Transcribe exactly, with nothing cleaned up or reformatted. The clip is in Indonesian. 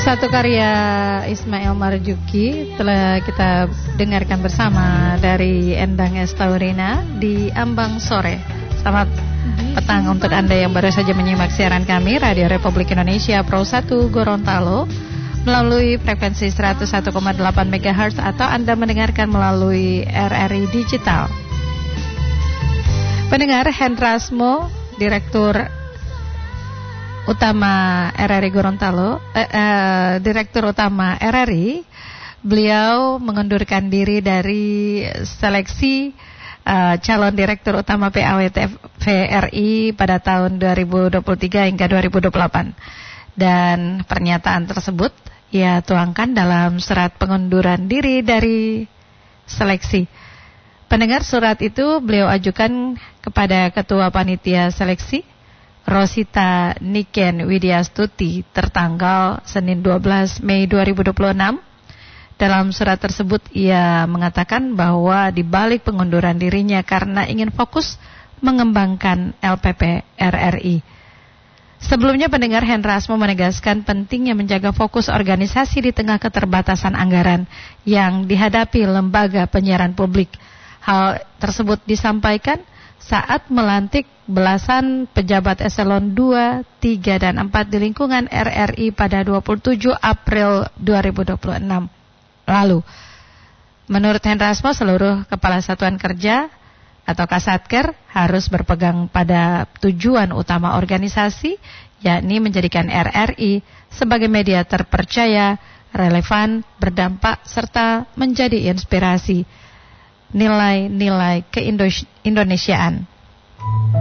Satu karya Ismail Marzuki telah kita dengarkan bersama dari Endang Estaurina di Ambang Sore. Selamat petang untuk Anda yang baru saja menyimak siaran kami Radio Republik Indonesia Pro satu Gorontalo melalui frekuensi seratus satu koma delapan megahertz atau Anda mendengarkan melalui R R I Digital. Pendengar, Hendrasmo, Direktur Utama R R I Gorontalo, eh, eh, Direktur Utama R R I, beliau mengundurkan diri dari seleksi eh, calon Direktur Utama P A W T V R I pada tahun dua ribu dua puluh tiga hingga dua ribu dua puluh delapan. Dan pernyataan tersebut ia tuangkan dalam surat pengunduran diri dari seleksi. Pendengar, surat itu beliau ajukan kepada Ketua Panitia Seleksi Rosita Niken Widyastuti tertanggal Senin dua belas Mei dua ribu dua puluh enam. Dalam surat tersebut ia mengatakan bahwa dibalik pengunduran dirinya karena ingin fokus mengembangkan L P P R R I. Sebelumnya pendengar, Hendrasmo menegaskan pentingnya menjaga fokus organisasi di tengah keterbatasan anggaran yang dihadapi lembaga penyiaran publik. Hal tersebut disampaikan saat melantik belasan pejabat eselon dua, tiga, dan empat di lingkungan R R I pada dua puluh tujuh April dua ribu dua puluh enam lalu. Menurut Hendrasmo, seluruh kepala satuan kerja atau Kasatker harus berpegang pada tujuan utama organisasi, yakni menjadikan R R I sebagai media terpercaya, relevan, berdampak, serta menjadi inspirasi nilai-nilai keindonesiaan.